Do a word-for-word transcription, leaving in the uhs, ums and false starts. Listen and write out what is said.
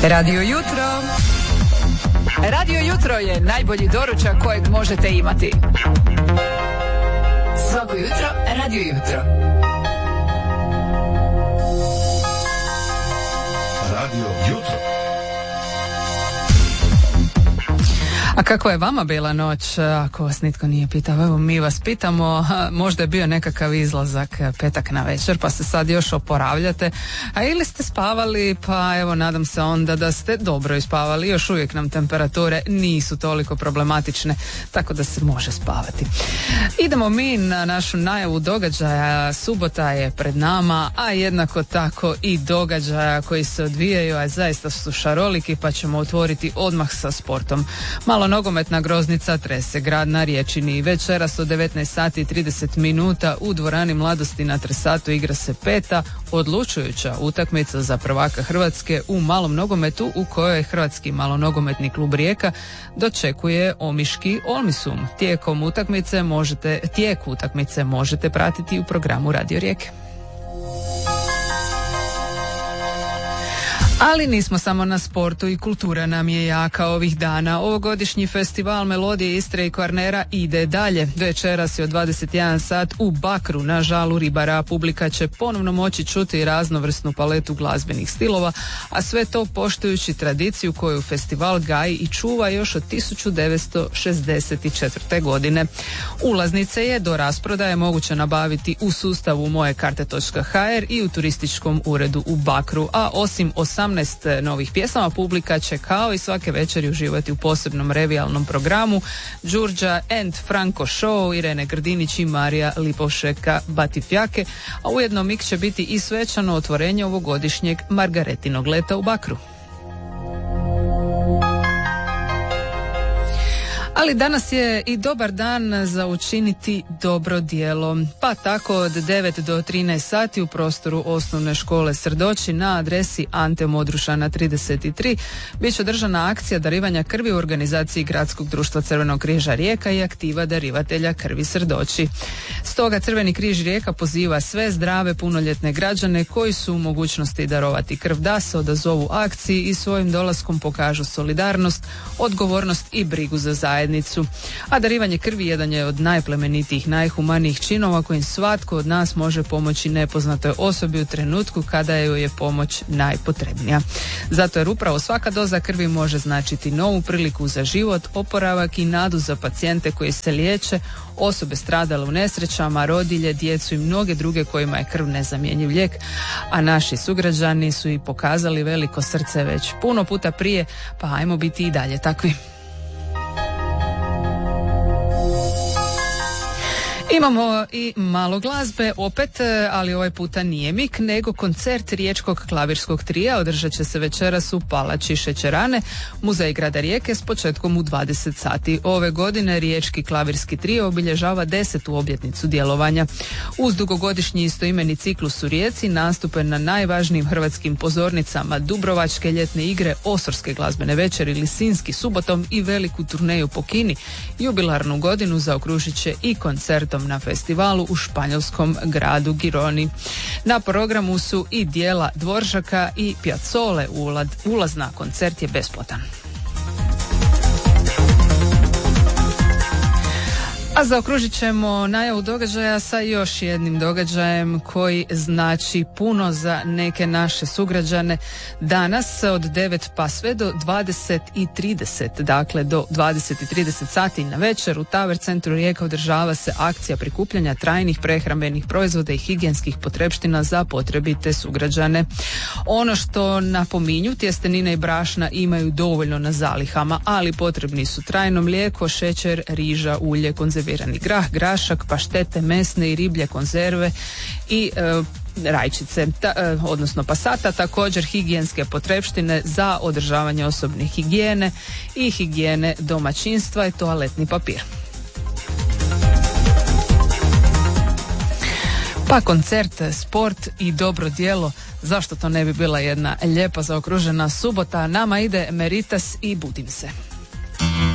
Radio Jutro. Radio Jutro je najbolji doručak kojeg možete imati. Svako jutro Radio Jutro. Radio Jutro. A kako je vama bila noć, ako vas nitko nije pitao? Evo, mi vas pitamo, možda je bio nekakav izlazak petak na večer, pa se sad još oporavljate, a ili ste spavali, pa evo, nadam se onda da ste dobro ispavali. Još uvijek nam temperature nisu toliko problematične, tako da se može spavati. Idemo mi na našu najavu događaja. Subota je pred nama, a jednako tako i događaja koji se odvijaju, a zaista su šaroliki, pa ćemo otvoriti odmah sa sportom. Malo nogometna groznica trese grad na Riječini. Večeras od devetnaest sati i trideset minuta u dvorani Mladosti na Tresatu igra se peta odlučujuća utakmica za prvaka Hrvatske u malom nogometu, u kojoj Hrvatski malonogometni klub Rijeka dočekuje omiški Olmisum. Tijekom utakmice možete, tijek utakmice možete pratiti u programu Radio Rijeke. Ali nismo samo na sportu, i kultura nam je jaka ovih dana. Ovogodišnji festival Melodije Istre i Kvarnera ide dalje. Večeras je od dvadeset jedan sat u Bakru na žalu ribara. Publika će ponovno moći čuti raznovrsnu paletu glazbenih stilova, a sve to poštujući tradiciju koju festival gaji i čuva još od tisuću devetsto šezdeset četvrte. godine. Ulaznice je do rasprodaje moguće nabaviti u sustavu moje karte točka ha er i u turističkom uredu u Bakru, a osim osamnaest novih pjesama, publika će kao i svake večeri uživati u posebnom revijalnom programu Đurđa and Franco Show, Irene Grdinić i Marija Lipovšeka Batifjake, a ujedno mik će biti i svečano otvorenje ovogodišnjeg Margaretinog leta u Bakru. Ali danas je i dobar dan za učiniti dobro djelo. Pa tako od devet do trinaest sati u prostoru osnovne škole Srdoći na adresi Ante Modrušana trideset tri bit će održana akcija darivanja krvi u organizaciji Gradskog društva Crvenog križa Rijeka i aktiva darivatelja krvi Srdoći. Stoga Crveni križ Rijeka poziva sve zdrave punoljetne građane koji su u mogućnosti darovati krv da se odazovu akciji i svojim dolaskom pokažu solidarnost, odgovornost i brigu za zajednicu. A darivanje krvi jedan je od najplemenitijih, najhumanijih činova kojim svatko od nas može pomoći nepoznatoj osobi u trenutku kada joj je pomoć najpotrebnija. Zato jer upravo svaka doza krvi može značiti novu priliku za život, oporavak i nadu za pacijente koji se liječe, osobe stradale u nesrećama, rodilje, djecu i mnoge druge kojima je krv nezamjenjiv lijek, a naši sugrađani su i pokazali veliko srce već puno puta prije, pa ajmo biti i dalje takvi. Imamo i malo glazbe, opet, ali ovaj puta nije mik, nego koncert Riječkog klavirskog trija. Održat će se večeras u Palači Šećerane, Muzej grada Rijeke, s početkom u dvadeset sati. Ove godine Riječki klavirski trio obilježava desetu obljetnicu djelovanja. Uz dugogodišnji istoimeni ciklus u Rijeci, nastupe na najvažnijim hrvatskim pozornicama, Dubrovačke ljetne igre, Osorske glazbene večeri, Lisinski subotom i veliku turneju po Kini, jubilarnu godinu zaokružit će i koncertom na festivalu u španjolskom gradu Gironi. Na programu su i dijela Dvoržaka i Piazzole. Ulaz na koncert je besplatan. A zaokružit ćemo najavu događaja sa još jednim događajem koji znači puno za neke naše sugrađane. Danas od devet pa sve do dvadeset i trideset, dakle do dvadeset i trideset sati na večer u Tower centru Rijeka održava se akcija prikupljanja trajnih prehrambenih proizvoda i higijenskih potrepština za potrebite sugrađane. Ono što napominju, tjestenine i brašna imaju dovoljno na zalihama, ali potrebni su trajno mlijeko, šećer, riža, ulje, konzervirani grah, grašak, paštete, mesne i riblje konzerve i e, rajčice, ta, e, odnosno pasata, također higijenske potrepštine za održavanje osobne higijene i higijene domaćinstva i toaletni papir. Pa koncert, sport i dobro djelo, zašto to ne bi bila jedna lijepa zaokružena subota? Nama ide Meritas i Budim se.